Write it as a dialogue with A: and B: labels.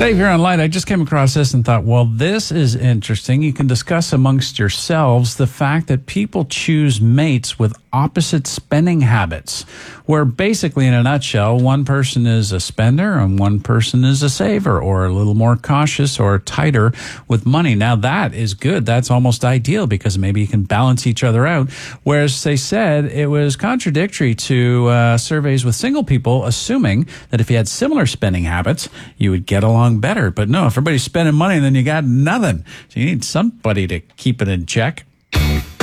A: Dave, here on Light, I just came across this and thought, well, this is interesting. You can discuss amongst yourselves the fact that people choose mates with opposite spending habits, where basically, in a nutshell, one person is a spender and one person is a saver, or a little more cautious or tighter with money. Now, that is good. That's almost ideal because maybe you can balance each other out. Whereas they said it was contradictory to surveys with single people, assuming that if you had similar spending habits, you would get along better. But no, if everybody's spending money, then you got nothing. So you need somebody to keep it in check.